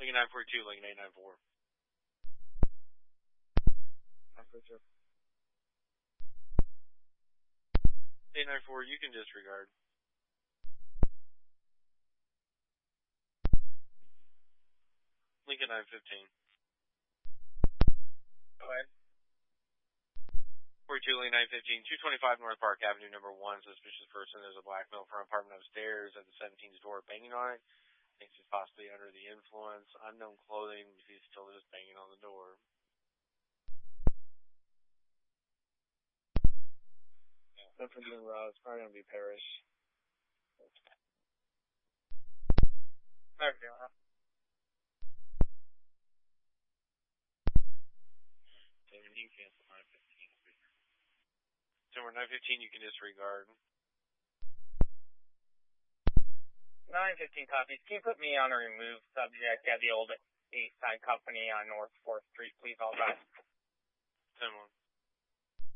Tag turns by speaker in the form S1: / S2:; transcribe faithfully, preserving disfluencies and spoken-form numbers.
S1: Lincoln nine forty-two, Lincoln eight ninety-four.
S2: nine forty-two.
S1: eight ninety-four, you can disregard. Lincoln nine fifteen.
S2: Go ahead.
S1: forty-two, Lincoln nine fifteen, two twenty-five North Park Avenue, number one. Suspicious person. There's a black male from apartment upstairs at the seventeenth door banging on it. Thinks he's possibly under the influence. Unknown clothing. He's still just banging on the door.
S2: Different than Rob. It's probably going to be Parrish. There we go.
S1: seventeen, cancel nine fifteen. Somewhere nine fifteen, you can disregard.
S2: nine fifteen copies. Can you put me on a removed subject at the old East Side Company on North fourth Street, please? All right.
S1: ten one.